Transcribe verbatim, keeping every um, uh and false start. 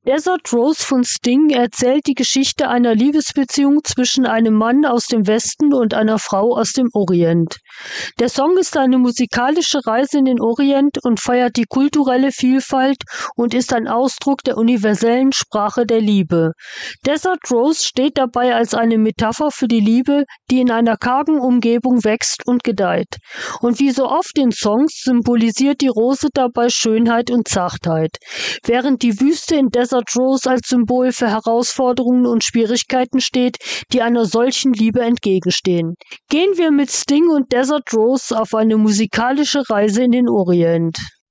Desert Rose von Sting erzählt die Geschichte einer Liebesbeziehung zwischen einem Mann aus dem Westen und einer Frau aus dem Orient. Der Song ist eine musikalische Reise in den Orient und feiert die kulturelle Vielfalt und ist ein Ausdruck der universellen Sprache der Liebe. Desert Rose steht dabei als eine Metapher für die Liebe, die in einer kargen Umgebung wächst und gedeiht. Und wie so oft in Songs symbolisiert die Rose dabei Schönheit und Zartheit, während die Wüste in Desert Rose als Symbol für Herausforderungen und Schwierigkeiten steht, die einer solchen Liebe entgegenstehen. Gehen wir mit Sting und Desert Rose auf eine musikalische Reise in den Orient.